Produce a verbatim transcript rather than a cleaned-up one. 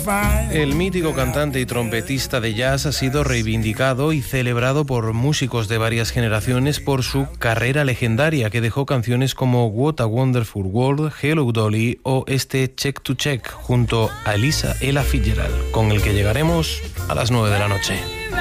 El mítico cantante y trompetista de jazz ha sido reivindicado y celebrado por músicos de varias generaciones por su carrera legendaria, que dejó canciones como What a Wonderful World, Hello Dolly o este Check to Check junto a Elisa Ella Fitzgerald, con el que llegaremos a las nueve de la noche.